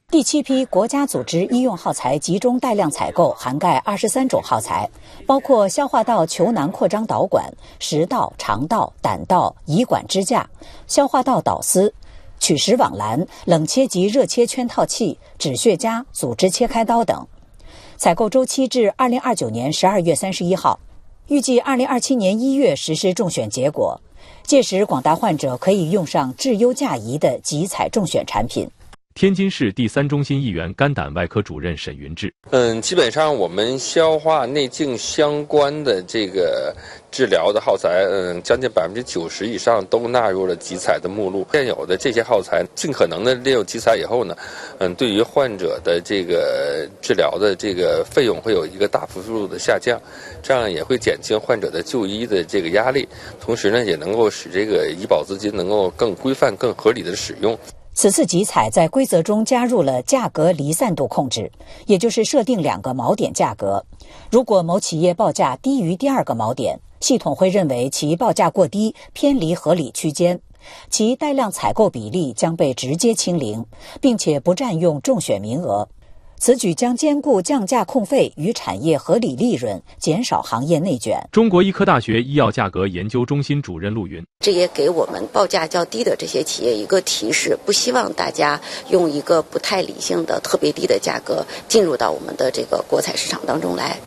第7批国家组织医用耗材集中带量采购涵盖23种耗材，包括消化道球囊扩张导管、食道、肠道、胆道、胰管支架、消化道导丝、取食网篮、冷切及热切圈套器、止血夹、组织切开刀等。采购周期至2029年12月31号，预计2027年1月实施中选结果，届时广大患者可以用上质优价宜的集采中选产品。 天津市第3中心医院肝胆外科主任沈云志： 基本上我们消化内镜相关的这个治疗的耗材，将近90%以上都纳入了集采的目录。现有的这些耗材，尽可能的利用集采以后呢，对于患者的这个治疗的这个费用会有一个大幅度的下降，这样也会减轻患者的就医的这个压力，同时呢，也能够使这个医保资金能够更规范、更合理的使用。 此次集采在规则中加入了价格离散度控制，也就是设定2个锚点价格。如果某企业报价低于第2个锚点，系统会认为其报价过低，偏离合理区间，其带量采购比例将被直接清零，并且不占用中选名额。此举将兼顾降价控费与产业合理利润，减少行业内卷。 中国医科大学医药价格研究中心主任陆云： 这也给我们报价较低的这些企业一个提示，不希望大家用一个不太理性的特别低的价格进入到我们的这个国采市场当中来。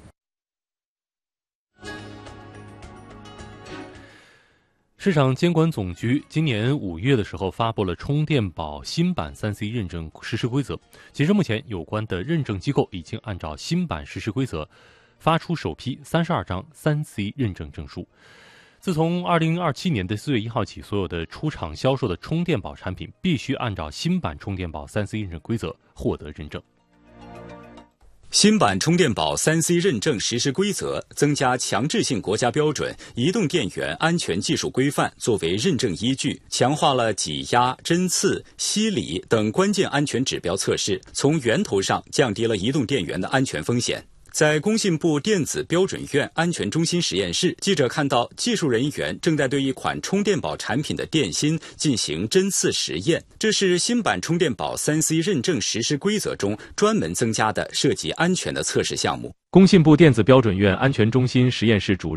市场监管总局今年5月的时候发布了充电宝新版 3C 认证实施规则。截至目前，有关的认证机构已经按照新版实施规则发出首批32张 3C 认证证书。自从2027年的4月1号起，所有的出厂销售的充电宝产品必须按照新版充电宝 3C 认证规则获得认证。 新版充电宝 3C 认证实施规则增加强制性国家标准移动电源安全技术规范作为认证依据，强化了挤压、针刺、吸理等关键安全指标测试，从源头上降低了移动电源的安全风险。在工信部电子标准院安全中心实验室，记者看到技术人员正在对一款充电宝产品的电芯进行针刺实验，这是新版充电宝 3C 认证实施规则中专门增加的涉及安全的测试项目。 工信部电子标准院安全中心实验室主任